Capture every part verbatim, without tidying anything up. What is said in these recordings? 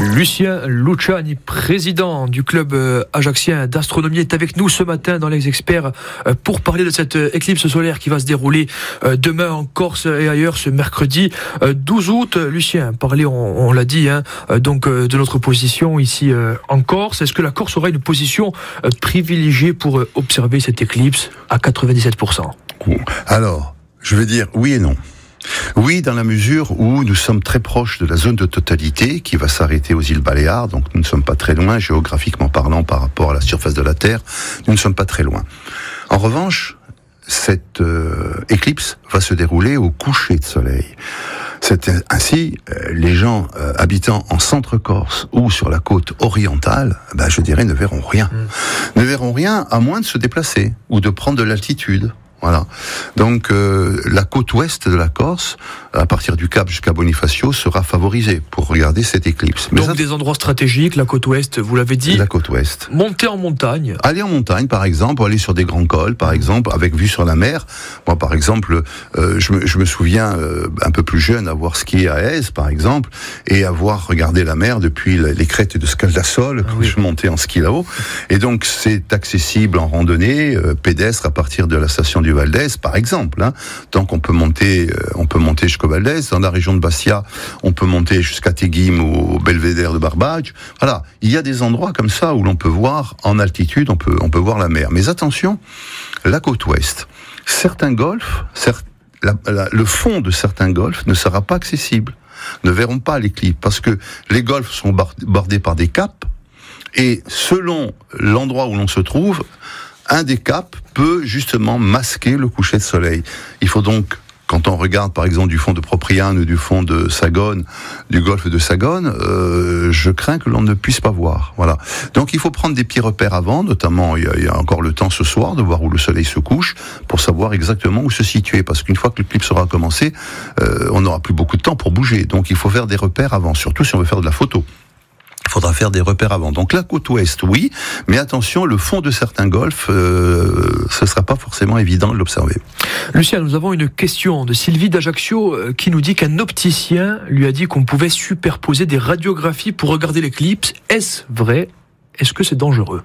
Lucien Luciani, président du club ajaxien d'astronomie, est avec nous ce matin dans Les Experts pour parler de cette éclipse solaire qui va se dérouler demain en Corse et ailleurs ce mercredi douze août. Lucien, parler, on, on l'a dit, hein, donc de notre position ici en Corse. Est-ce que la Corse aura une position privilégiée pour observer cette éclipse à quatre-vingt-dix-sept pour cent? Alors, je vais dire oui et non. Oui, dans la mesure où nous sommes très proches de la zone de totalité qui va s'arrêter aux îles Baléares, donc nous ne sommes pas très loin, géographiquement parlant, par rapport à la surface de la Terre, nous ne sommes pas très loin. En revanche, cette euh, éclipse va se dérouler au coucher de soleil. C'est ainsi, euh, les gens euh, habitant en Centre-Corse ou sur la côte orientale, ben, je dirais, ne verront rien. Mmh. Ne verront rien à moins de se déplacer ou de prendre de l'altitude. Voilà. Donc euh, la côte ouest de la Corse, à partir du Cap jusqu'à Bonifacio, sera favorisée pour regarder cette éclipse. Mais donc ça, des endroits stratégiques, la côte ouest, vous l'avez dit. La côte ouest. Monter en montagne. Aller en montagne, par exemple, aller sur des grands cols, par exemple, avec vue sur la mer. Moi, par exemple, euh, je, me, je me souviens, euh, un peu plus jeune, avoir skié à Aise, par exemple, et avoir regardé la mer depuis les crêtes de Scaldasol, ah, quand oui. je montais en ski là-haut. Et donc, c'est accessible en randonnée, euh, pédestre, à partir de la station du Valdez, par exemple. Hein. Donc on peut monter, euh, on peut monter jusqu'au Valdez. Dans la région de Bastia, on peut monter jusqu'à Teguim ou au Belvédère de Barbadge. Voilà, il y a des endroits comme ça où l'on peut voir en altitude, on peut, on peut voir la mer. Mais attention, la côte ouest, certains golfs, certes, la, la, le fond de certains golfs ne sera pas accessible, ne verront pas l'éclipse, parce que les golfs sont bordés par des caps, et selon l'endroit où l'on se trouve, un des caps peut justement masquer le coucher de soleil. Il faut donc, quand on regarde par exemple du fond de Propriane ou du fond de Sagone, du golfe de Sagone, euh, je crains que l'on ne puisse pas voir. Voilà. Donc il faut prendre des petits repères avant, notamment il y, a, il y a encore le temps ce soir de voir où le soleil se couche, pour savoir exactement où se situer. Parce qu'une fois que l'éclipse sera commencée, euh, on n'aura plus beaucoup de temps pour bouger. Donc il faut faire des repères avant, surtout si on veut faire de la photo. Il faudra faire des repères avant. Donc la côte ouest, oui, mais attention, le fond de certains golfs, euh, ce ne sera pas forcément évident de l'observer. Lucien, nous avons une question de Sylvie d'Ajaccio euh, qui nous dit qu'un opticien lui a dit qu'on pouvait superposer des radiographies pour regarder l'éclipse. Est-ce vrai? Est-ce que c'est dangereux?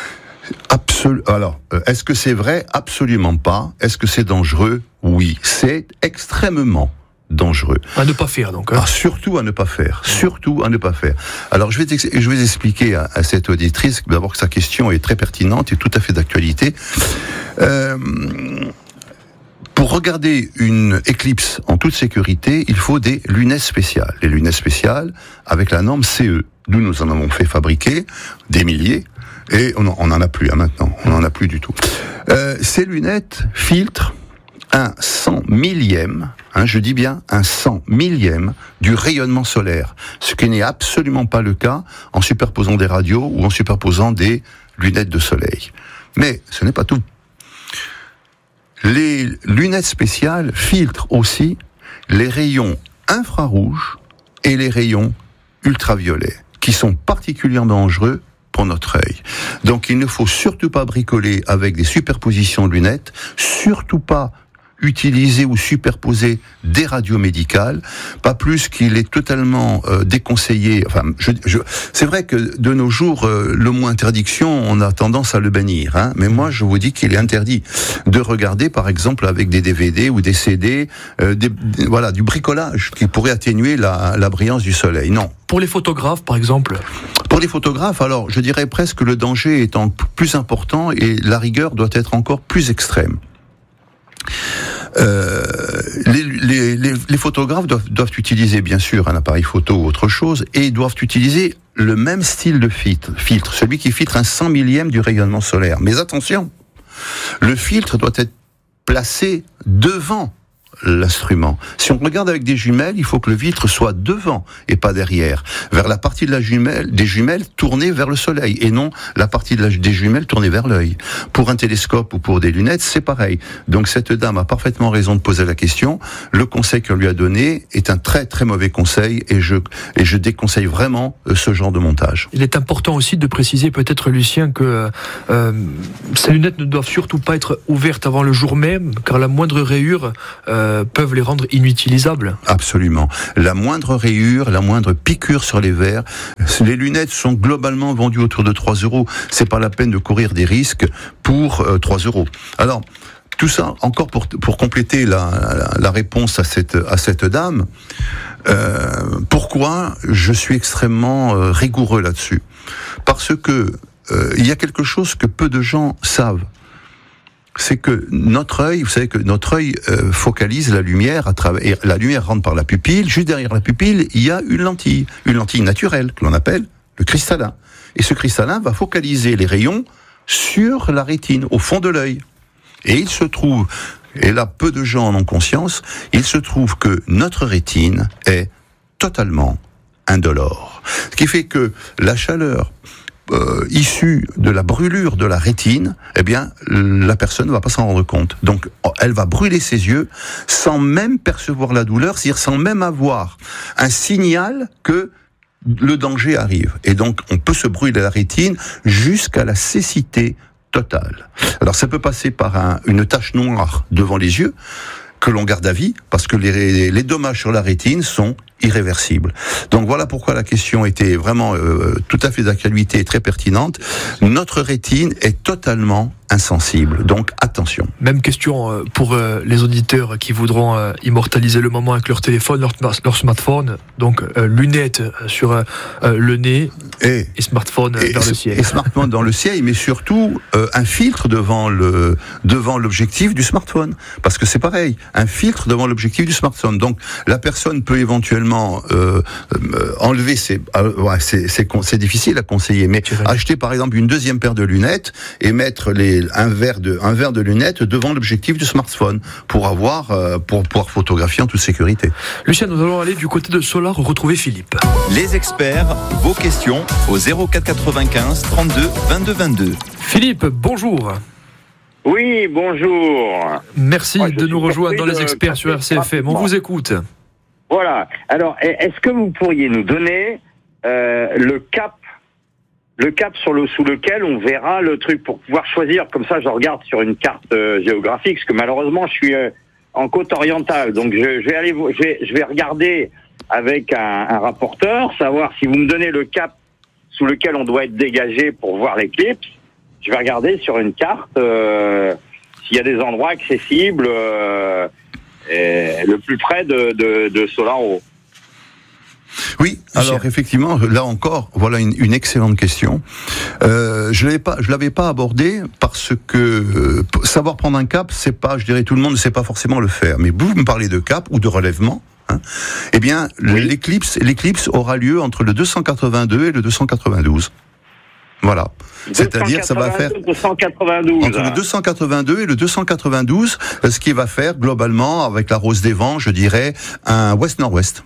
Absol- Alors, euh, est-ce que c'est vrai? Absolument pas. Est-ce que c'est dangereux? Oui. C'est extrêmement dangereux. À ne pas faire, donc. Hein. Ah, surtout à ne pas faire. Surtout à ne pas faire. Alors, je vais, ex- je vais expliquer à, à cette auditrice, d'abord que sa question est très pertinente et tout à fait d'actualité. Euh, pour regarder une éclipse en toute sécurité, il faut des lunettes spéciales. Les lunettes spéciales avec la norme C E. Nous, nous en avons fait fabriquer des milliers et on n'en a plus hein, maintenant. On n'en a plus du tout. Euh, ces lunettes filtrent un cent millième, hein, je dis bien un cent millième du rayonnement solaire, ce qui n'est absolument pas le cas en superposant des radios ou en superposant des lunettes de soleil. Mais ce n'est pas tout. Les lunettes spéciales filtrent aussi les rayons infrarouges et les rayons ultraviolets, qui sont particulièrement dangereux pour notre œil. Donc il ne faut surtout pas bricoler avec des superpositions de lunettes, surtout pas utiliser ou superposer des radios médicales, pas plus qu'il est totalement euh, déconseillé. Enfin, je, je, c'est vrai que de nos jours, euh, le mot interdiction, on a tendance à le bannir. Hein, mais moi, je vous dis qu'il est interdit de regarder, par exemple, avec des D V D ou des C D, euh, des, des, voilà, du bricolage qui pourrait atténuer la, la brillance du soleil. Non. Pour les photographes, par exemple. Pour les photographes, alors, je dirais presque que le danger étant plus important et la rigueur doit être encore plus extrême. Euh, les, les, les, les photographes doivent, doivent utiliser bien sûr un appareil photo ou autre chose et doivent utiliser le même style de filtre, filtre, celui qui filtre un cent millième du rayonnement solaire. Mais attention, le filtre doit être placé devant l'instrument. Si on regarde avec des jumelles, il faut que le filtre soit devant et pas derrière, vers la partie de la jumelle, des jumelles tournée vers le soleil et non la partie de la, des jumelles tournée vers l'œil. Pour un télescope ou pour des lunettes, c'est pareil. Donc cette dame a parfaitement raison de poser la question. Le conseil qu'on lui a donné est un très très mauvais conseil et je, et je déconseille vraiment ce genre de montage. Il est important aussi de préciser peut-être, Lucien, que euh, ces lunettes ne doivent surtout pas être ouvertes avant le jour même, car la moindre rayure euh, euh, peuvent les rendre inutilisables. Absolument. La moindre rayure, la moindre piqûre sur les verres. Les lunettes sont globalement vendues autour de trois euros. C'est pas la peine de courir des risques pour euh, trois euros. Alors, tout ça, encore pour, pour compléter la, la, la réponse à cette, à cette dame, euh, pourquoi je suis extrêmement euh, rigoureux là-dessus ? Parce que euh, il y a quelque chose que peu de gens savent. C'est que notre œil, vous savez que notre œil euh, focalise la lumière à travers, la lumière rentre par la pupille. Juste derrière la pupille, il y a une lentille, une lentille naturelle que l'on appelle le cristallin. Et ce cristallin va focaliser les rayons sur la rétine, au fond de l'œil. Et il se trouve, et là peu de gens en ont conscience, il se trouve que notre rétine est totalement indolore. Ce qui fait que la chaleur euh, issue de la brûlure de la rétine, eh bien, la personne ne va pas s'en rendre compte. Donc, elle va brûler ses yeux sans même percevoir la douleur, c'est-à-dire sans même avoir un signal que le danger arrive. Et donc, on peut se brûler la rétine jusqu'à la cécité totale. Alors ça peut passer par un, une tache noire devant les yeux que l'on garde à vie parce que les, les dommages sur la rétine sont irréversibles. Donc voilà pourquoi la question était vraiment euh, tout à fait d'actualité et très pertinente. Notre rétine est totalement insensible, donc attention. Même question pour euh, les auditeurs qui voudront euh, immortaliser le moment avec leur téléphone, leur, leur smartphone, donc euh, lunettes sur euh, le nez et, et smartphone et, vers le ciel. Et smartphone dans le ciel, mais surtout euh, un filtre devant le devant l'objectif du smartphone, parce que c'est pareil, un filtre devant l'objectif du smartphone. Donc la personne peut éventuellement Euh, euh, enlever ses, euh, ouais, c'est, c'est, c'est difficile à conseiller, mais acheter par exemple une deuxième paire de lunettes et mettre les, un verre de, un verre de lunettes devant l'objectif du smartphone pour avoir, euh, pour pouvoir photographier en toute sécurité. Lucien, nous allons aller du côté de Solar retrouver Philippe. Les experts, vos questions au zéro quatre quatre-vingt-quinze trente-deux vingt-deux vingt-deux. Philippe, bonjour. Oui, bonjour. Merci Moi, de nous rejoindre dans les experts sur R C F M. On vous écoute. Voilà. Alors, est-ce que vous pourriez nous donner euh, le cap, le cap sur le sous lequel on verra le truc pour pouvoir choisir? Comme ça, je regarde sur une carte euh, géographique, parce que malheureusement, je suis euh, en côte orientale, donc je, je vais aller, je vais, je vais regarder avec un, un rapporteur, savoir si vous me donnez le cap sous lequel on doit être dégagé pour voir l'éclipse. Je vais regarder sur une carte euh, s'il y a des endroits accessibles. Euh, Et le plus près de, de, de Solaro. Oui, alors effectivement, là encore, voilà une, une excellente question. Euh, je l'avais pas, je l'avais pas abordé parce que euh, savoir prendre un cap, c'est pas, je dirais, tout le monde ne sait pas forcément le faire. Mais vous me parlez de cap ou de relèvement. Hein, eh bien, oui. l'éclipse, l'éclipse aura lieu entre le deux cent quatre-vingt-deux et le deux cent quatre-vingt-douze. Voilà. C'est-à-dire que ça va faire deux cent quatre-vingt-douze. Entre le deux cent quatre-vingt-deux et le deux cent quatre-vingt-douze, ce qui va faire globalement, avec la rose des vents, je dirais, un ouest-nord-ouest.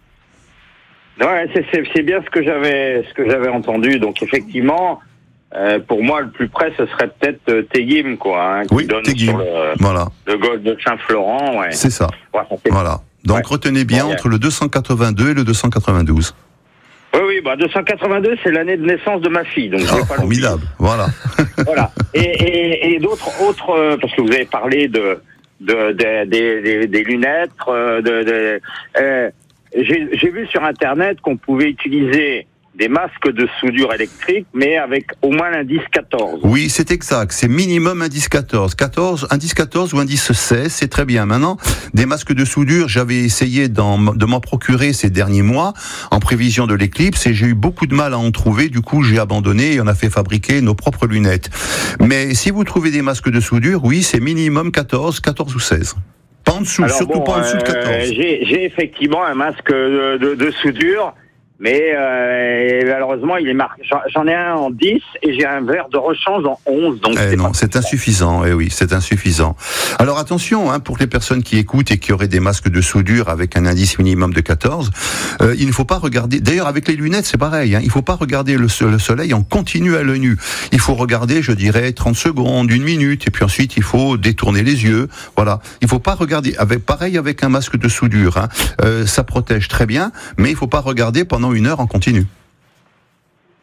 Ouais, c'est, c'est, c'est bien ce que j'avais, ce que j'avais entendu. Donc effectivement, euh, pour moi, le plus près, ce serait peut-être euh, Téguim, quoi, hein, qui oui, donne Téguim. sur le, voilà. le golfe de Saint-Florent. Ouais. C'est ça. Ouais, ça fait... Voilà. Donc ouais. Retenez bien ouais. Entre le deux cent quatre-vingt-deux et le deux cent quatre-vingt-douze. Oui, oui, bah deux cent quatre-vingt-deux, c'est l'année de naissance de ma fille, donc oh, formidable, voilà. Voilà. Et, et, et d'autres, autres, euh, parce que vous avez parlé de, de, de, de, de des lunettes, de, de euh, j'ai, j'ai vu sur Internet qu'on pouvait utiliser des masques de soudure électrique, mais avec au moins l'indice quatorze. Oui, c'est exact. C'est minimum indice quatorze. quatorze, indice quatorze ou indice seize, c'est très bien. Maintenant, des masques de soudure, j'avais essayé d'en, de m'en procurer ces derniers mois, en prévision de l'éclipse, et j'ai eu beaucoup de mal à en trouver. Du coup, j'ai abandonné et on a fait fabriquer nos propres lunettes. Mais si vous trouvez des masques de soudure, oui, c'est minimum quatorze, quatorze ou seize. Pas en dessous, alors surtout bon, pas en dessous de quatorze. Euh, j'ai, j'ai effectivement un masque de, de, de soudure, mais euh, malheureusement, il est marqué. J'en, j'en ai un en dix et j'ai un verre de rechange en onze. Donc eh c'est non, pas... c'est insuffisant. Eh oui, c'est insuffisant. Alors attention, hein, pour les personnes qui écoutent et qui auraient des masques de soudure avec un indice minimum de quatorze, euh, il ne faut pas regarder. D'ailleurs, avec les lunettes, c'est pareil. Hein, il ne faut pas regarder le, le soleil en continu à l'œil nu. Il faut regarder, je dirais, trente secondes, une minute, et puis ensuite il faut détourner les yeux. Voilà. Il ne faut pas regarder. Avec pareil avec un masque de soudure. Hein, euh, ça protège très bien, mais il ne faut pas regarder pendant une heure en continu.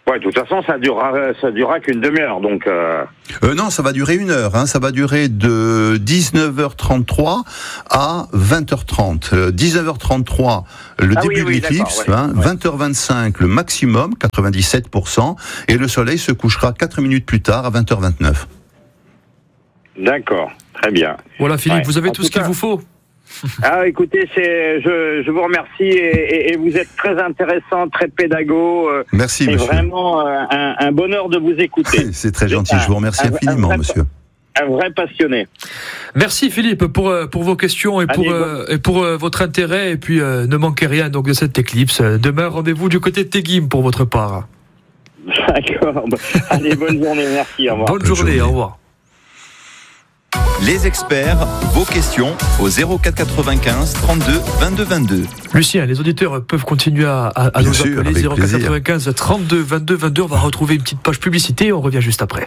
Ouais, de toute façon, ça durera, ça durera qu'une demi-heure, donc. Euh... Euh, non, ça va durer une heure. Hein. Ça va durer de dix-neuf heures trente-trois à vingt heures trente. Euh, dix-neuf heures trente-trois, le ah, début oui, oui, de l'éclipse. ouais, Hein, ouais. vingt heures vingt-cinq, le maximum, quatre-vingt-dix-sept pour cent. Et le soleil se couchera quatre minutes plus tard, à vingt heures vingt-neuf. D'accord, très bien. Voilà, Philippe, Ouais. vous avez En tout ce tout qu'il cas- vous faut. Ah, écoutez, c'est, je, je vous remercie et, et, et vous êtes très intéressant, très pédago. euh, Merci, C'est monsieur. vraiment euh, un, un bonheur de vous écouter. C'est très gentil. un- Je vous remercie un- un infiniment, vrai- monsieur. Un vrai passionné. Merci Philippe pour, euh, pour vos questions et pour, Allez, euh, et pour euh, votre intérêt. Et puis euh, ne manquez rien donc, de cette éclipse. Demain, rendez-vous du côté de Teguim pour votre part. D'accord. Allez, bonne journée, merci. Au revoir. Bonne journée, journée. au revoir. Les experts, vos questions au zéro quatre quatre-vingt-quinze trente-deux vingt-deux vingt-deux. Lucien, les auditeurs peuvent continuer à, à, à Bien nous sûr, appeler avec zéro quatre plaisir. quatre-vingt-quinze trente-deux vingt-deux vingt-deux. On va retrouver une petite page publicité et on revient juste après.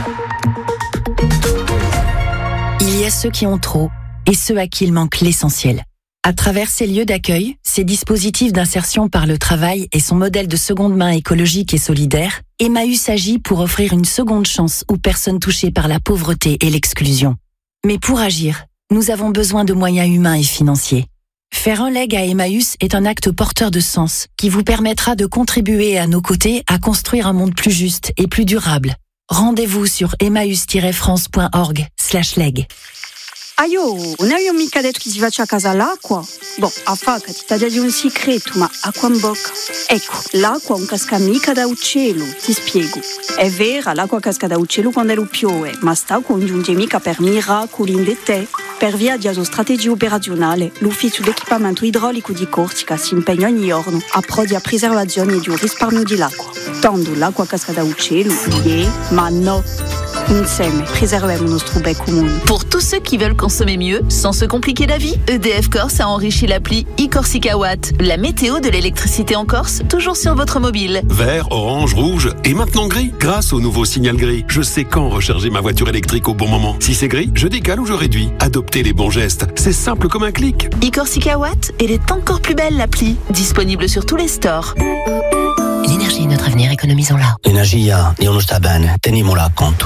Il y a ceux qui ont trop et ceux à qui il manque l'essentiel. À travers ces lieux d'accueil, ces dispositifs d'insertion par le travail et son modèle de seconde main écologique et solidaire, Emmaüs agit pour offrir une seconde chance aux personnes touchées par la pauvreté et l'exclusion. Mais pour agir, nous avons besoin de moyens humains et financiers. Faire un leg à Emmaüs est un acte porteur de sens qui vous permettra de contribuer à nos côtés à construire un monde plus juste et plus durable. Rendez-vous sur emmaüs tiret france point org slash leg. Aio, non io mica detto che si faccia a casa all'acqua. Boh, a faca ti taglia di un segreto, ma acqua in bocca. Ecco, l'acqua non casca mica da uccello, ti spiego. È vera, l'acqua casca da uccello quando lo piove, ma sta non giunge mica per miracoli in te. Per via di una strategia operazionale, l'ufficio d'equipamento idraulico di Corsica si impegna ogni giorno a pro di preservazione di un risparmio dell'acqua. Tanto l'acqua casca da uccello, yeah, ma no. Insieme, preserviamo il nostro bel comune. Pour tous ceux qui veulent consommer mieux, sans se compliquer la vie, E D F Corse a enrichi l'appli e-Corsica Watt, la météo de l'électricité en Corse, toujours sur votre mobile. Vert, orange, rouge et maintenant gris. Grâce au nouveau signal gris, je sais quand recharger ma voiture électrique au bon moment. Si c'est gris, je décale ou je réduis. Adoptez les bons gestes. C'est simple comme un clic. e-Corsica Watt, elle est encore plus belle l'appli, disponible sur tous les stores. L'énergie est notre avenir, économisons-la. L'energia è uno sta bene, teniamola a conto.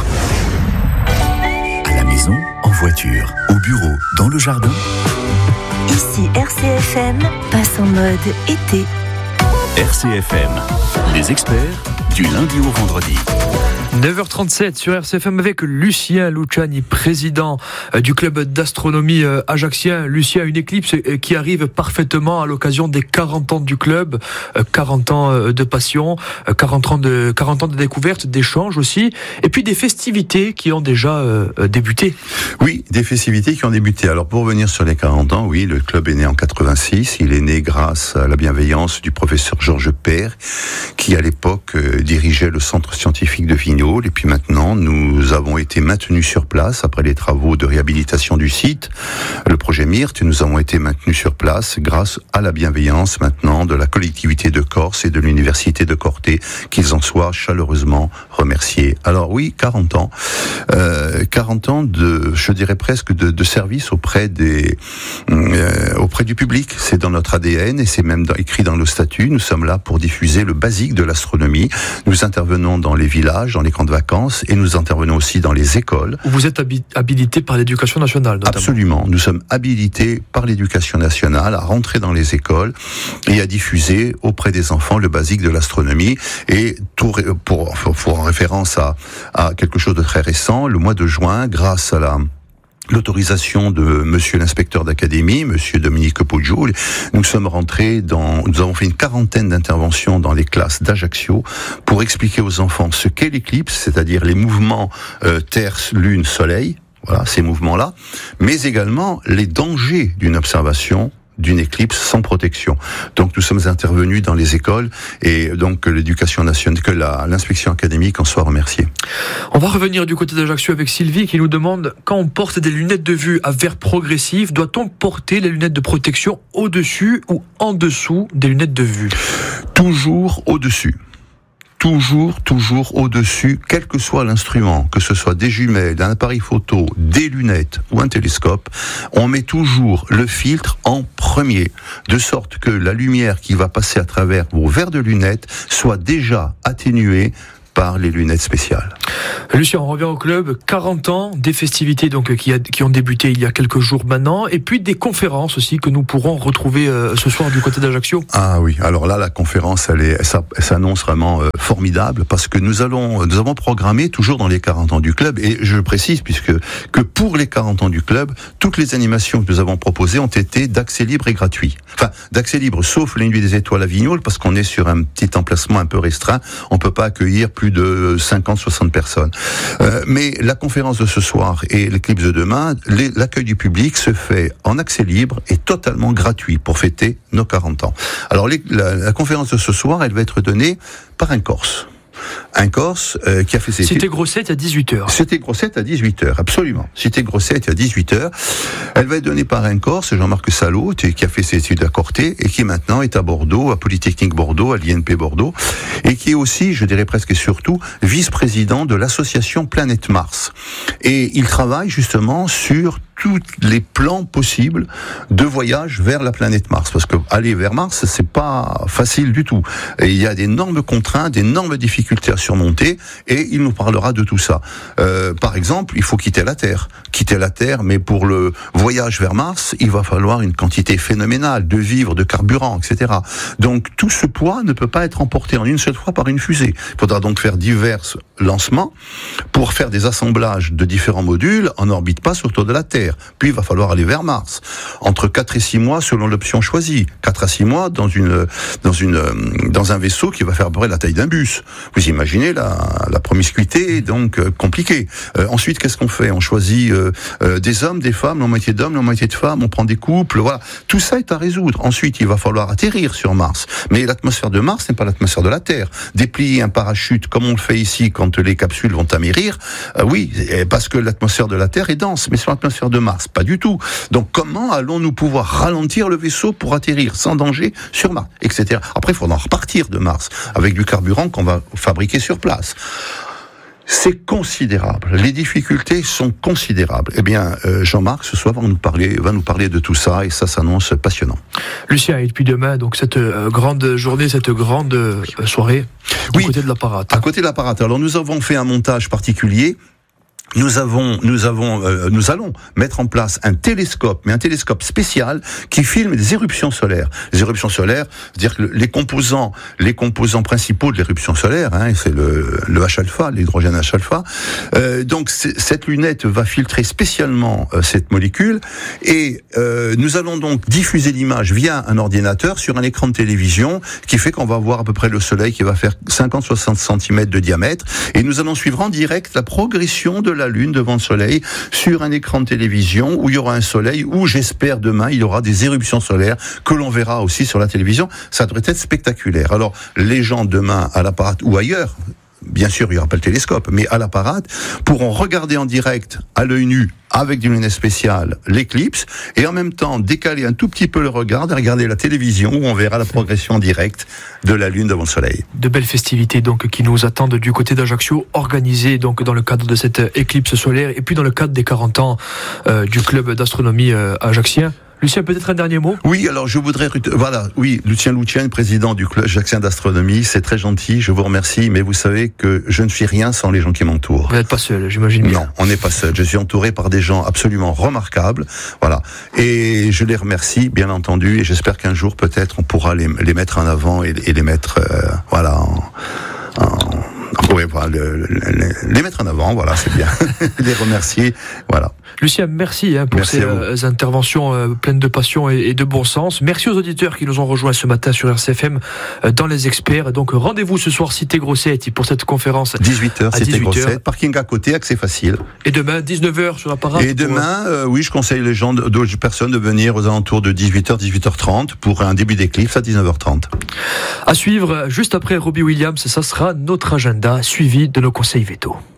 À la maison, en voiture, au bureau, dans le jardin. Ici R C F M passe en mode été. R C F M, les experts du lundi au vendredi. neuf heures trente-sept sur R C F M avec Lucien Luciani, président du club d'astronomie ajaxien. Lucien, une éclipse qui arrive parfaitement à l'occasion des quarante ans du club, quarante ans de passion, quarante ans de, quarante ans de découverte, d'échanges aussi, et puis des festivités qui ont déjà débuté. Oui, des festivités qui ont débuté. Alors pour revenir sur les quarante ans, oui, le club est né en quatre-vingt-six. Il est né grâce à la bienveillance du professeur Georges Père, qui à l'époque euh, dirigeait le centre scientifique de Vignoles. Et puis maintenant, nous avons été maintenus sur place après les travaux de réhabilitation du site. Le projet Myrte, nous avons été maintenus sur place grâce à la bienveillance maintenant de la collectivité de Corse et de l'université de Corte, qu'ils en soient chaleureusement remerciés. Alors oui, quarante ans. Euh, quarante ans de, je dirais presque, de, de service auprès des, euh, auprès du public. C'est dans notre A D N et c'est même dans, écrit dans le statut. Nous sommes là pour diffuser le basique de l'astronomie. Nous intervenons dans les villages, dans les camps de vacances et nous intervenons aussi dans les écoles. Vous êtes habilité par l'éducation nationale, notamment. Absolument. Nous sommes habilités par l'éducation nationale à rentrer dans les écoles et à diffuser auprès des enfants le basique de l'astronomie. Et tout, pour, pour en référence à, à quelque chose de très récent, le mois de juin, grâce à la l'autorisation de monsieur l'inspecteur d'académie, monsieur Dominique Poggio, nous sommes rentrés dans, nous avons fait une quarantaine d'interventions dans les classes d'Ajaccio pour expliquer aux enfants ce qu'est l'éclipse, c'est-à-dire les mouvements euh, Terre, Lune, Soleil, voilà, ces mouvements-là, mais également les dangers d'une observation d'une éclipse sans protection. Donc nous sommes intervenus dans les écoles et donc que l'éducation nationale, que la, l'inspection académique en soit remerciée. On va revenir du côté d'Ajaccio avec Sylvie qui nous demande, quand on porte des lunettes de vue à verre progressif, doit-on porter les lunettes de protection au-dessus ou en dessous des lunettes de vue ? Toujours au-dessus. toujours, toujours au-dessus, quel que soit l'instrument, que ce soit des jumelles, un appareil photo, des lunettes ou un télescope, on met toujours le filtre en premier, de sorte que la lumière qui va passer à travers vos verres de lunettes soit déjà atténuée par les lunettes spéciales. Lucien, on revient au club, quarante ans, des festivités donc qui, a, qui ont débuté il y a quelques jours maintenant, et puis des conférences aussi que nous pourrons retrouver euh, ce soir du côté d'Ajaccio. Ah oui, alors là la conférence elle, est, elle, elle s'annonce vraiment euh, formidable parce que nous allons, nous avons programmé toujours dans les quarante ans du club, et je précise puisque que pour les quarante ans du club, toutes les animations que nous avons proposées ont été d'accès libre et gratuit. Enfin, d'accès libre sauf les Nuits des Étoiles à Vignoles parce qu'on est sur un petit emplacement un peu restreint, on peut pas accueillir plus de cinquante soixante personnes. Euh, mais la conférence de ce soir et l'éclipse de demain, les, l'accueil du public se fait en accès libre et totalement gratuit pour fêter nos quarante ans. Alors les, la, la conférence de ce soir, elle va être donnée par un Corse. Un Corse euh, qui a fait ses études. C'était Grossette à dix-huit heures. C'était Grossette à dix-huit heures, absolument. C'était Grossette à dix-huit heures. Elle va être donnée par un Corse, Jean-Marc Salot, qui a fait ses études à Corté et qui maintenant est à Bordeaux, à Polytechnique Bordeaux, à l'I N P Bordeaux, et qui est aussi, je dirais presque et surtout, vice-président de l'association Planète Mars. Et il travaille justement sur tous les plans possibles de voyage vers la planète Mars, parce que aller vers Mars, c'est pas facile du tout. Et il y a d'énormes contraintes, d'énormes difficultés à surmonter, et il nous parlera de tout ça. Euh, par exemple, il faut quitter la Terre, quitter la Terre, mais pour le voyage vers Mars, il va falloir une quantité phénoménale de vivres, de carburant, et cetera. Donc tout ce poids ne peut pas être emporté en une seule fois par une fusée. Il faudra donc faire divers lancements pour faire des assemblages de différents modules en orbite passe autour de la Terre. Puis il va falloir aller vers Mars. Entre quatre et six mois selon l'option choisie. quatre à six mois dans une, dans une, dans un vaisseau qui va faire à peu près la taille d'un bus. Vous imaginez la, la promiscuité, donc euh, compliquée. Euh, ensuite, qu'est-ce qu'on fait? On choisit euh, euh, des hommes, des femmes, la moitié d'hommes, la moitié de femmes, on prend des couples, voilà. Tout ça est à résoudre. Ensuite, il va falloir atterrir sur Mars. Mais l'atmosphère de Mars n'est pas l'atmosphère de la Terre. Déplier un parachute comme on le fait ici quand les capsules vont amérir, euh, oui, parce que l'atmosphère de la Terre est dense, mais sur l'atmosphère de Mars, pas du tout. Donc comment allons-nous pouvoir ralentir le vaisseau pour atterrir sans danger sur Mars, et cetera. Après, il faudra repartir de Mars avec du carburant qu'on va fabriquer sur place. C'est considérable. Les difficultés sont considérables. Eh bien, euh, Jean-Marc, ce soir, va nous parler, va nous parler de tout ça, et ça s'annonce passionnant. Lucien, et depuis demain, donc cette euh, grande journée, cette grande euh, soirée, du oui, côté de l'apparat. À côté de l'apparat. Alors, nous avons fait un montage particulier. Nous avons, nous avons, euh, nous allons mettre en place un télescope, mais un télescope spécial qui filme des éruptions solaires. Les éruptions solaires, c'est-à-dire que les composants, les composants principaux de l'éruption solaire, hein, c'est le, le H-alpha, l'hydrogène H-alpha. Euh, donc cette lunette va filtrer spécialement euh, cette molécule, et euh, nous allons donc diffuser l'image via un ordinateur sur un écran de télévision, qui fait qu'on va voir à peu près le Soleil qui va faire cinquante à soixante centimètres de diamètre, et nous allons suivre en direct la progression de la Lune devant le Soleil sur un écran de télévision où il y aura un Soleil, où j'espère demain il y aura des éruptions solaires que l'on verra aussi sur la télévision. Ça devrait être spectaculaire. Alors les gens demain à l'apparat ou ailleurs, bien sûr il n'y aura pas le télescope, mais à l'apparat, pourront regarder en direct à l'œil nu avec des lunettes spéciales l'éclipse, et en même temps décaler un tout petit peu le regard et regarder la télévision où on verra la progression directe de la Lune devant le Soleil. De belles festivités donc qui nous attendent du côté d'Ajaccio, organisées donc dans le cadre de cette éclipse solaire et puis dans le cadre des quarante ans euh, du club d'astronomie euh, ajaccien. Lucien, peut-être un dernier mot? Oui, alors je voudrais... Voilà, oui, Lucien Loutien, président du club ajaccien d'astronomie, c'est très gentil, je vous remercie, mais vous savez que je ne suis rien sans les gens qui m'entourent. Vous n'êtes pas seul, j'imagine bien. Non, on n'est pas seul. Je suis entouré par des gens absolument remarquables, voilà. Et je les remercie, bien entendu, et j'espère qu'un jour, peut-être, on pourra les, les mettre en avant et, et les mettre, euh, voilà, en... en Oui, voilà, le, le, le, les mettre en avant, voilà, c'est bien. Les remercier, voilà. Lucien, merci hein, pour merci ces euh, interventions euh, pleines de passion et, et de bon sens. Merci aux auditeurs qui nous ont rejoints ce matin sur R C F M euh, dans Les Experts. Donc rendez-vous ce soir Cité Grossette pour cette conférence. dix-huit heures, Cité Grossette, parking à côté, accès facile. Et demain, dix-neuf heures sur l'apparat. Et demain, euh, oui, je conseille les gens, d'autres personnes de venir aux alentours de dix-huit heures, dix-huit heures trente pour un début d'éclipse à dix-neuf heures trente. À suivre, juste après Robbie Williams, ça sera notre agenda suivi de nos conseils vétos.